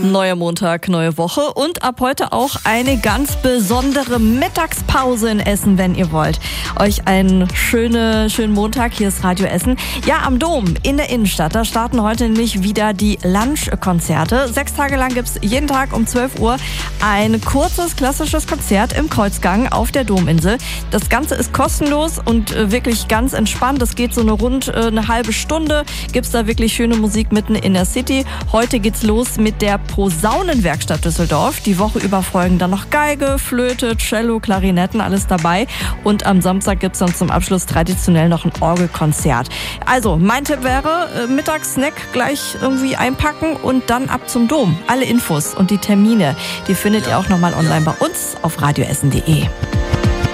Neuer Montag, neue Woche und ab heute auch eine ganz besondere Mittagspause in Essen, wenn ihr wollt. Euch einen schönen Montag, hier ist Radio Essen. Ja, am Dom in der Innenstadt, da starten heute nämlich wieder die Lunch-Konzerte. 6 Tage lang gibt's jeden Tag um 12 Uhr ein kurzes, klassisches Konzert im Kreuzgang auf der Dominsel. Das Ganze ist kostenlos und wirklich ganz entspannt. Es geht so eine halbe Stunde, gibt's da wirklich schöne Musik mitten in der City. Heute geht's los mit der Posaunenwerkstatt Düsseldorf. Die Woche über folgen dann noch Geige, Flöte, Cello, Klarinetten, alles dabei. Und am Samstag gibt's dann zum Abschluss traditionell noch ein Orgelkonzert. Also, mein Tipp wäre, Mittagssnack gleich irgendwie einpacken und dann ab zum Dom. Alle Infos und die Termine, die findet ihr auch nochmal online bei uns auf radioessen.de.